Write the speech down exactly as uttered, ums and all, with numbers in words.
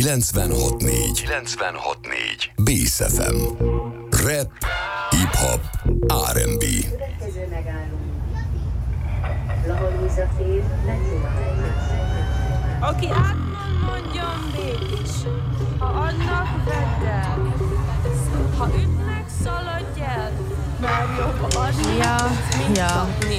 kilencvenhat négy. kilencvenhat négy. Bész ef em. Rap, hip-hop, er and bé. Következő megálló. Lahalúza fér, Aki átmond, mondjon békés. Ha adnak, vedd el. Ha ütnek, szaladj el. Már jobb adni, Ja, mint ja. kapni.